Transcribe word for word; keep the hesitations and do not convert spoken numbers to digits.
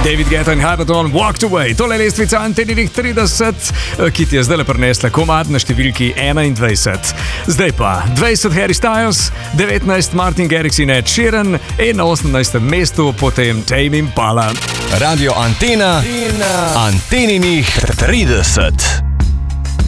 David Guetta in Hyperdon, Walked Away. Tole je lestvica Anteninih trideset, ki ti je zdaj le prinesla komad na številki enaindvajset. Zdaj pa dvajset Harry Styles, devetnajst Martin Garrix in Ed Sheeran in na osemnajstem mestu potem Tame Impala. Radio Antena in Anteninih trideset.